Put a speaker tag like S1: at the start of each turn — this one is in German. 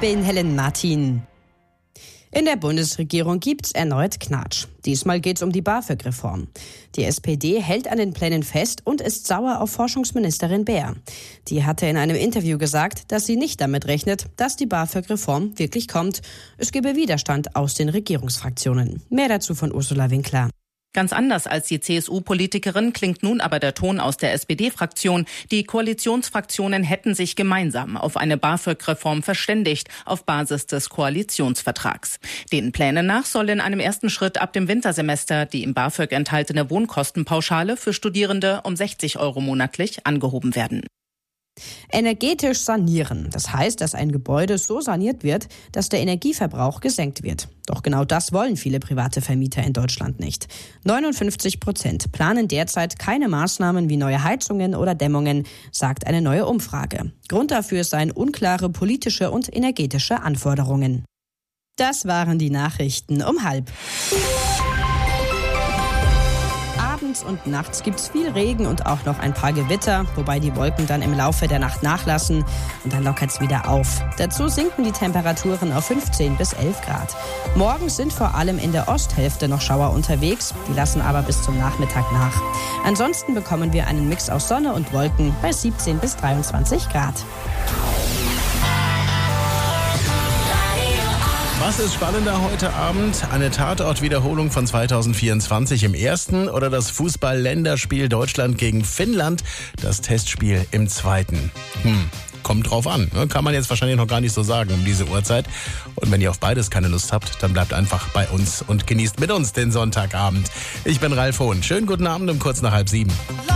S1: bin Helen Martin. In der Bundesregierung gibt's erneut Knatsch. Diesmal geht's um die BAföG-Reform. Die SPD hält an den Plänen fest und ist sauer auf Forschungsministerin Baer. Die hatte in einem Interview gesagt, dass sie nicht damit rechnet, dass die BAföG-Reform wirklich kommt. Es gebe Widerstand aus den Regierungsfraktionen. Mehr dazu von Ursula Winkler.
S2: Ganz anders als die CSU-Politikerin klingt nun aber der Ton aus der SPD-Fraktion. Die Koalitionsfraktionen hätten sich gemeinsam auf eine BAföG-Reform verständigt, auf Basis des Koalitionsvertrags. Den Plänen nach soll in einem ersten Schritt ab dem Wintersemester die im BAföG enthaltene Wohnkostenpauschale für Studierende um 60 € monatlich angehoben werden.
S1: Energetisch sanieren. Das heißt, dass ein Gebäude so saniert wird, dass der Energieverbrauch gesenkt wird. Doch genau das wollen viele private Vermieter in Deutschland nicht. 59% planen derzeit keine Maßnahmen wie neue Heizungen oder Dämmungen, sagt eine neue Umfrage. Grund dafür seien unklare politische und energetische Anforderungen. Das waren die Nachrichten um 12:30. Abends und nachts gibt's viel Regen und auch noch ein paar Gewitter, wobei die Wolken dann im Laufe der Nacht nachlassen und dann lockert's wieder auf. Dazu sinken die Temperaturen auf 15 bis 11 Grad. Morgens sind vor allem in der Osthälfte noch Schauer unterwegs, die lassen aber bis zum Nachmittag nach. Ansonsten bekommen wir einen Mix aus Sonne und Wolken bei 17 bis 23 Grad.
S3: Was ist spannender heute Abend? Eine Tatortwiederholung von 2024 im ersten oder das Fußball-Länderspiel Deutschland gegen Finnland, das Testspiel im zweiten? Kommt drauf an. Kann man jetzt wahrscheinlich noch gar nicht so sagen um diese Uhrzeit. Und wenn ihr auf beides keine Lust habt, dann bleibt einfach bei uns und genießt mit uns den Sonntagabend. Ich bin Ralf Hohn. Schönen guten Abend um kurz nach 6:30.